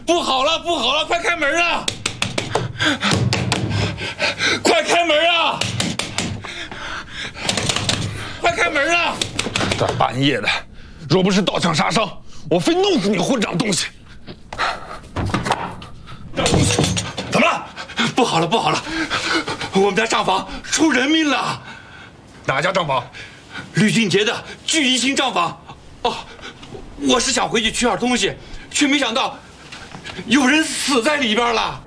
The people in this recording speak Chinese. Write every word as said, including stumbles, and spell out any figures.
不好了，不好了，快开门啊！快开门啊！快开门啊！ 大半夜的，若不是盗抢杀伤，我非弄死你混账东西！ 怎么了？不好了，不好了！我们家账房出人命了！ 哪家账房？ 吕俊杰的聚一星账房。哦，我是想回去取点东西，却没想到有人死在里边了。